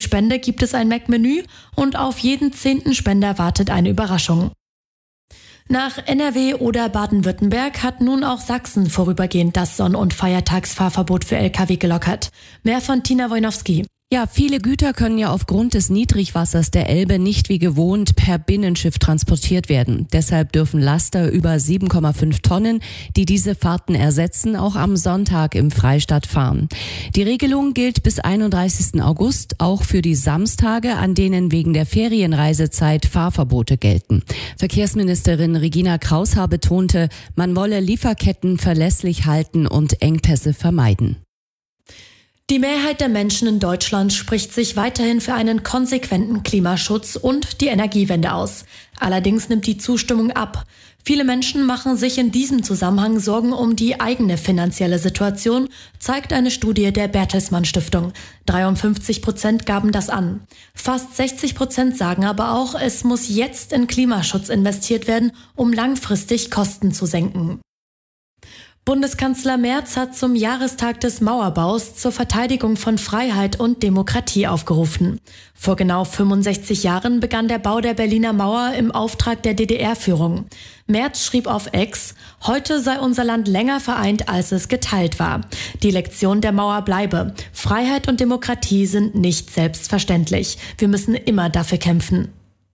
Spende gibt es ein Mac-Menü und auf jeden 10. Spender wartet eine Überraschung. Nach NRW oder Baden-Württemberg hat nun auch Sachsen vorübergehend das Sonn- und Feiertagsfahrverbot für Lkw gelockert. Mehr von Tina Wojnowski. Ja, viele Güter können ja aufgrund des Niedrigwassers der Elbe nicht wie gewohnt per Binnenschiff transportiert werden. Deshalb dürfen Laster über 7,5 Tonnen, die diese Fahrten ersetzen, auch am Sonntag im Freistaat fahren. Die Regelung gilt bis 31. August, auch für die Samstage, an denen wegen der Ferienreisezeit Fahrverbote gelten. Verkehrsministerin Regina Kraushaar betonte, man wolle Lieferketten verlässlich halten und Engpässe vermeiden. Die Mehrheit der Menschen in Deutschland spricht sich weiterhin für einen konsequenten Klimaschutz und die Energiewende aus. Allerdings nimmt die Zustimmung ab. Viele Menschen machen sich in diesem Zusammenhang Sorgen um die eigene finanzielle Situation, zeigt eine Studie der Bertelsmann Stiftung. 53% gaben das an. Fast 60% sagen aber auch, es muss jetzt in Klimaschutz investiert werden, um langfristig Kosten zu senken. Bundeskanzler Merz hat zum Jahrestag des Mauerbaus zur Verteidigung von Freiheit und Demokratie aufgerufen. Vor genau 65 Jahren begann der Bau der Berliner Mauer im Auftrag der DDR-Führung. Merz schrieb auf X, heute sei unser Land länger vereint, als es geteilt war. Die Lektion der Mauer bleibe. Freiheit und Demokratie sind nicht selbstverständlich. Wir müssen immer dafür kämpfen.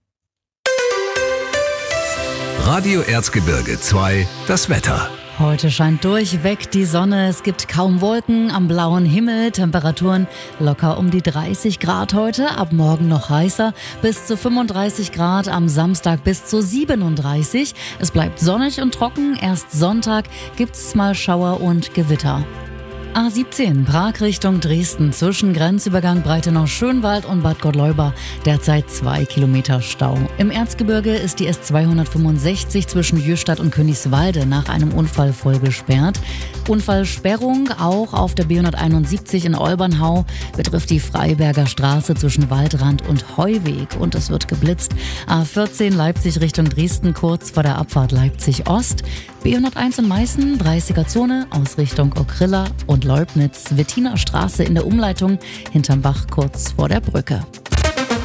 Radio Erzgebirge 2, das Wetter. Heute scheint durchweg die Sonne, es gibt kaum Wolken am blauen Himmel, Temperaturen locker um die 30 Grad heute, ab morgen noch heißer, bis zu 35 Grad, am Samstag bis zu 37. Es bleibt sonnig und trocken, erst Sonntag gibt's mal Schauer und Gewitter. A17 Prag Richtung Dresden zwischen Grenzübergang Breitenau-Schönwald und Bad Gottleuba derzeit 2 Kilometer Stau. Im Erzgebirge ist die S265 zwischen Jöstadt und Königswalde nach einem Unfall voll gesperrt. Unfallsperrung auch auf der B171 in Olbernhau betrifft die Freiberger Straße zwischen Waldrand und Heuweg und es wird geblitzt. A14 Leipzig Richtung Dresden kurz vor der Abfahrt Leipzig Ost. B101 in Meißen 30er Zone aus Richtung Okrilla und Leubnitz, Wettiner Straße in der Umleitung hinterm Bach kurz vor der Brücke.